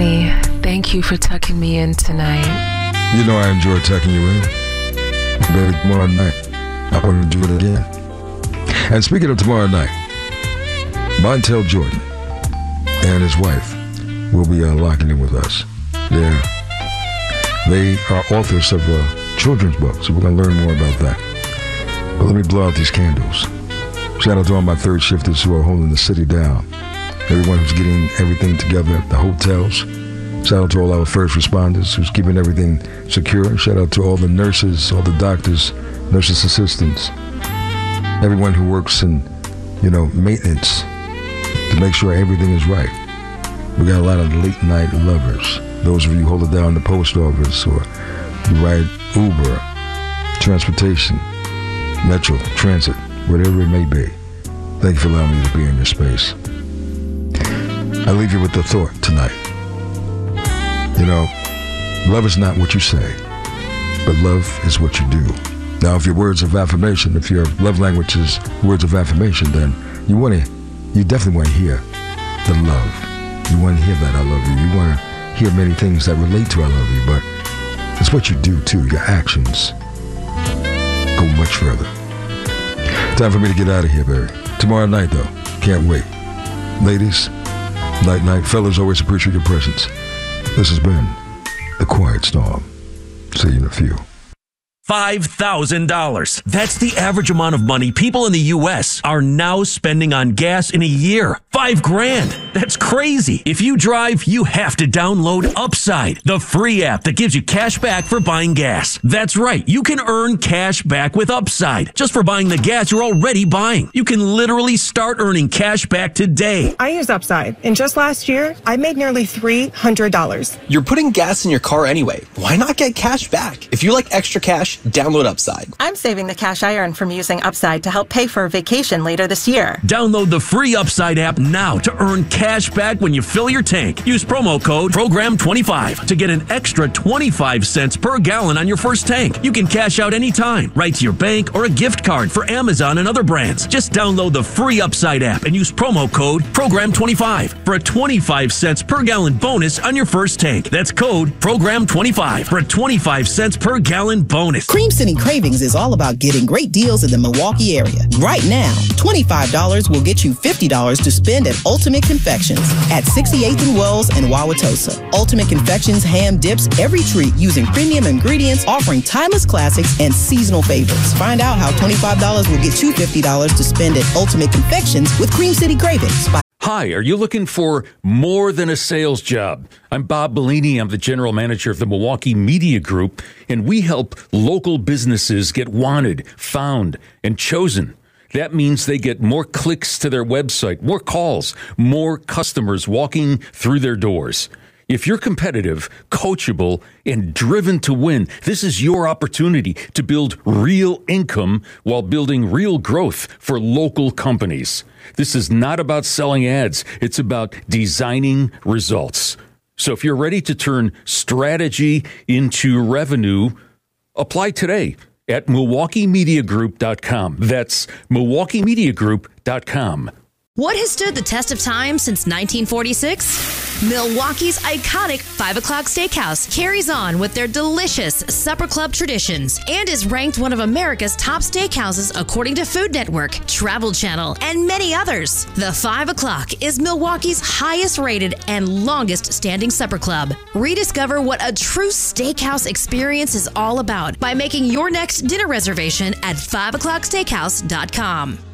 honey. Thank you for tucking me in tonight. You know I enjoy tucking you in. Baby, tomorrow night, I want to do it again. And speaking of tomorrow night, Montel Jordan and his wife will be locking in with us. They are authors of a children's book, so we're going to learn more about that. But let me blow out these candles. Shout out to all my third shifters who are holding the city down. Everyone who's getting everything together at the hotels. Shout out to all our first responders who's keeping everything secure. Shout out to all the nurses, all the doctors, nurses assistants, everyone who works in, maintenance to make sure everything is right. We got a lot of late night lovers. Those of you who hold it down in the post office or you ride Uber, transportation, Metro, transit, whatever it may be. Thank you for allowing me to be in your space. I leave you with the thought tonight. Love is not what you say, but love is what you do. Now, if your words of affirmation, if your love language is words of affirmation, then you definitely want to hear the love. You want to hear that I love you. You want to hear many things that relate to I love you, but it's what you do too. Your actions go much further. Time for me to get out of here, baby. Tomorrow night, though. Can't wait. Ladies, night. Fellas, always appreciate your presence. This has been The Quiet Storm. See you in a few. $5,000. That's the average amount of money people in the U.S. are now spending on gas in a year. $5,000. That's crazy. If you drive, you have to download Upside, the free app that gives you cash back for buying gas. That's right. You can earn cash back with Upside just for buying the gas you're already buying. You can literally start earning cash back today. I use Upside, and just last year, I made nearly $300. You're putting gas in your car anyway. Why not get cash back? If you like extra cash, download Upside. I'm saving the cash I earn from using Upside to help pay for a vacation later this year. Download the free Upside app now to earn cash back when you fill your tank. Use promo code PROGRAM25 to get an extra 25 cents per gallon on your first tank. You can cash out anytime, right to your bank or a gift card for Amazon and other brands. Just download the free Upside app and use promo code PROGRAM25 for a 25 cents per gallon bonus on your first tank. That's code PROGRAM25 for a 25 cents per gallon bonus. Cream City Cravings is all about getting great deals in the Milwaukee area. Right now, $25 will get you $50 to spend at Ultimate Confections at 68th and Wells and Wauwatosa. Ultimate Confections hand dips every treat using premium ingredients, offering timeless classics and seasonal favorites. Find out how $25 will get you $50 to spend at Ultimate Confections with Cream City Cravings. Hi, are you looking for more than a sales job? I'm Bob Bellini. I'm the general manager of the Milwaukee Media Group, and we help local businesses get wanted, found, and chosen. That means they get more clicks to their website, more calls, more customers walking through their doors. If you're competitive, coachable, and driven to win, this is your opportunity to build real income while building real growth for local companies. This is not about selling ads. It's about designing results. So if you're ready to turn strategy into revenue, apply today at MilwaukeeMediaGroup.com. That's MilwaukeeMediaGroup.com. What has stood the test of time since 1946? Milwaukee's iconic 5 o'clock steakhouse carries on with their delicious supper club traditions and is ranked one of America's top steakhouses according to Food Network, Travel Channel, and many others. The 5 o'clock is Milwaukee's highest rated and longest standing supper club. Rediscover what a true steakhouse experience is all about by making your next dinner reservation at 5o'clocksteakhouse.com.